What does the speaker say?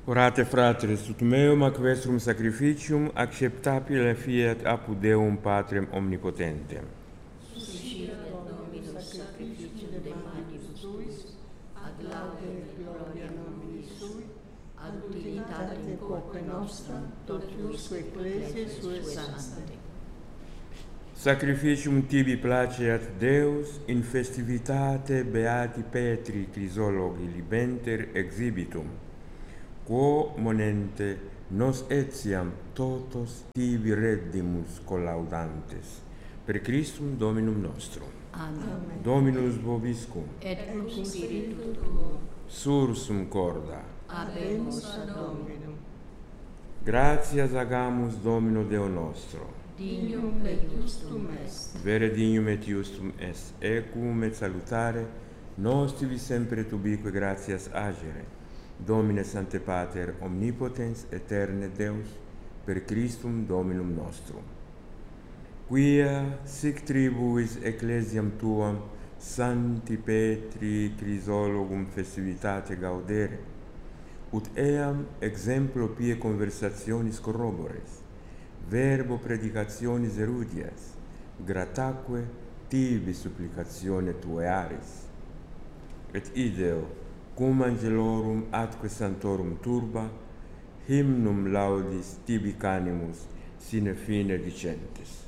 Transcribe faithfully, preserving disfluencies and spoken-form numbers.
Orate fratres, ut meum ac vestrum sacrificium acceptabile fiat apud Deum Patrem omnipotentem. Suscit Dominus sacrificium de manibus tuis, ad laudem et gloria nomini sui, ad utilitatem quoque nostram, totiusque ecclesiae sue sancte. Sacrificium tibi placeat Deus in festivitate beati Petri Crisologi libenter exhibitum, quo monente nos etiam totos tibi reddimus collaudantes, per Christum Dominum nostrum. Amen. Dominus vobiscum, Et cum spiritu tuo, sursum corda. habemus ad Dominum. Gratias agamus Domino Deo nostro. Dignum et justum est. Vere dignum et justum est, equum et salutare, nos tibi sempre et ubique gratias agere. Domine Sancte Pater, omnipotens, eterne Deus, per Christum Dominum nostrum. Quia sic tribuis ecclesiam tuam Sancti Petri Crisologum festivitate gaudere, ut eam exemplo pie conversationis corrobores, verbo predicationis erudias, grataque tibi supplicatione tuae aris. Et ideo, cum angelorum atque santorum turba, hymnum laudis tibi canimus sine fine dicentes.